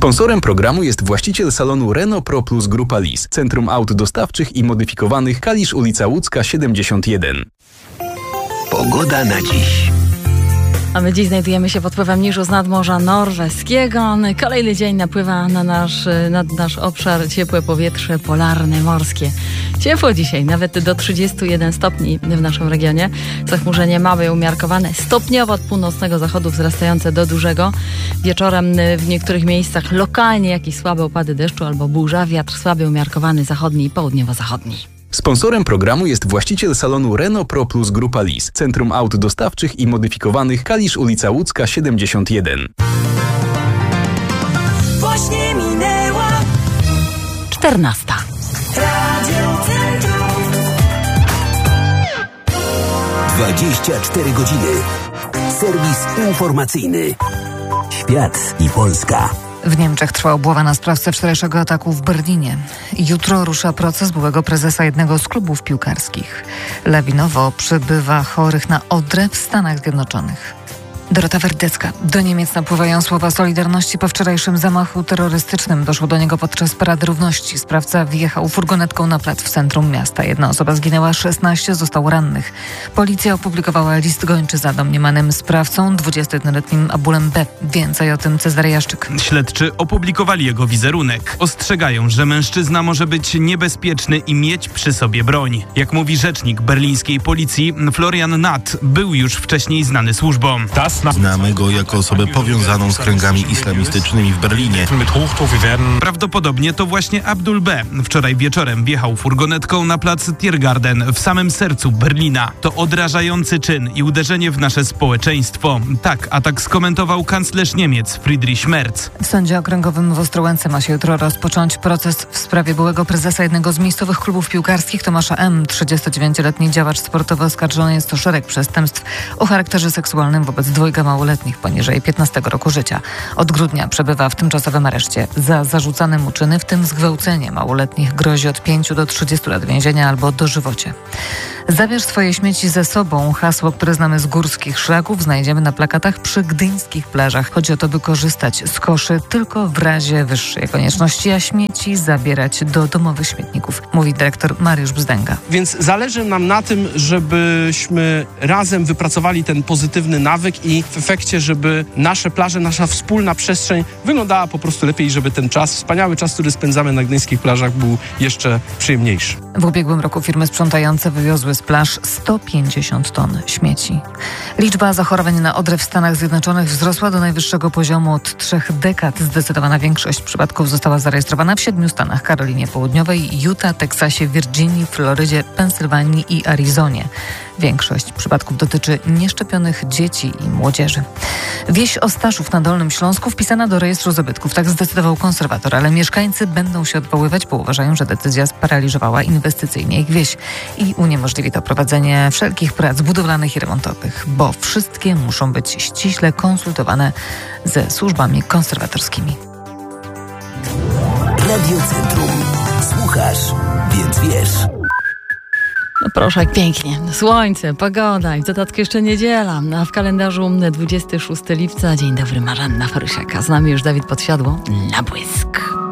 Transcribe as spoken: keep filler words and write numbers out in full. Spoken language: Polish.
Sponsorem programu jest właściciel salonu Renault Pro Plus Grupa Lis, Centrum Aut Dostawczych i Modyfikowanych, Kalisz, ulica Łódzka siedemdziesiąt jeden. Pogoda na dziś. A my dziś znajdujemy się pod wpływem niżu z nadmorza norweskiego. Kolejny dzień napływa na nasz, nad nasz obszar ciepłe powietrze polarne, morskie. Ciepło dzisiaj, nawet do trzydziestu jeden stopni w naszym regionie. Zachmurzenie małe i umiarkowane, stopniowo od północnego zachodu wzrastające do dużego. Wieczorem w niektórych miejscach lokalnie jakieś słabe opady deszczu albo burza. Wiatr słaby, umiarkowany zachodni i południowo-zachodni. Sponsorem programu jest właściciel salonu Renault Pro Plus Grupa Lis, Centrum Aut Dostawczych i Modyfikowanych, Kalisz, ulica Łódzka siedemdziesiąt jeden. Właśnie minęła czternasta. Radio Centrum. dwadzieścia cztery godziny. Serwis informacyjny. Świat i Polska. W Niemczech trwa obława na sprawcę wczorajszego ataku w Berlinie. Jutro rusza proces byłego prezesa jednego z klubów piłkarskich. Lawinowo przybywa chorych na odrę w Stanach Zjednoczonych. Dorota Werdecka. Do Niemiec napływają słowa solidarności po wczorajszym zamachu terrorystycznym. Doszło do niego podczas Parady Równości. Sprawca wjechał furgonetką na plac w centrum miasta. Jedna osoba zginęła, szesnaście zostało rannych. Policja opublikowała list gończy za domniemanym sprawcą, dwudziestojednoletnim Abulem B. Więcej o tym Cezary Jaszczyk. Śledczy opublikowali jego wizerunek. Ostrzegają, że mężczyzna może być niebezpieczny i mieć przy sobie broń. Jak mówi rzecznik berlińskiej policji, Florian Natt był już wcześniej znany służbom. Znamy go jako osobę powiązaną z kręgami islamistycznymi w Berlinie. Prawdopodobnie to właśnie Abdul B. wczoraj wieczorem wjechał furgonetką na plac Tiergarten w samym sercu Berlina. To odrażający czyn i uderzenie w nasze społeczeństwo. Tak atak skomentował kanclerz Niemiec Friedrich Merz. W Sądzie Okręgowym w Ostrołęce ma się jutro rozpocząć proces w sprawie byłego prezesa jednego z miejscowych klubów piłkarskich Tomasza M. trzydziestodziewięcioletni działacz sportowy oskarżony jest o szereg przestępstw o charakterze seksualnym wobec dwojga małoletnich poniżej piętnastego roku życia. Od grudnia przebywa w tymczasowym areszcie. Za zarzucane mu czyny, w tym zgwałcenie małoletnich, grozi od pięciu do trzydziestu lat więzienia albo dożywocie. Zabierz swoje śmieci ze sobą. Hasło, które znamy z górskich szlaków, znajdziemy na plakatach przy gdyńskich plażach. Chodzi o to, by korzystać z koszy tylko w razie wyższej konieczności, a śmieci zabierać do domowych śmietników, mówi dyrektor Mariusz Bzdęga. Więc zależy nam na tym, żebyśmy razem wypracowali ten pozytywny nawyk i w efekcie, żeby nasze plaże, nasza wspólna przestrzeń wyglądała po prostu lepiej, żeby ten czas, wspaniały czas, który spędzamy na gdyńskich plażach, był jeszcze przyjemniejszy. W ubiegłym roku firmy sprzątające wywiozły z plaż sto pięćdziesiąt ton śmieci. Liczba zachorowań na odrę w Stanach Zjednoczonych wzrosła do najwyższego poziomu od trzech dekad. Zdecydowana większość przypadków została zarejestrowana w siedmiu stanach: Karolinie Południowej, Utah, Teksasie, Virginii, Florydzie, Pensylwanii i Arizonie. Większość przypadków dotyczy nieszczepionych dzieci i młodzieży. Wieś Ostaszów na Dolnym Śląsku wpisana do rejestru zabytków. Tak zdecydował konserwator, ale mieszkańcy będą się odwoływać, bo uważają, że decyzja sparaliżowała inwestycyjnie ich wieś i uniemożliwi to prowadzenie wszelkich prac budowlanych i remontowych, bo wszystkie muszą być ściśle konsultowane ze służbami konserwatorskimi. Radio Centrum. Słuchasz, więc wiesz. No proszę, jak pięknie. Słońce, pogoda i w dodatku jeszcze niedziela. A w kalendarzu dwudziestego szóstego lipca. Dzień dobry, Marzanna Farysiaka. Z nami już Dawid Podsiadło. Na błysk.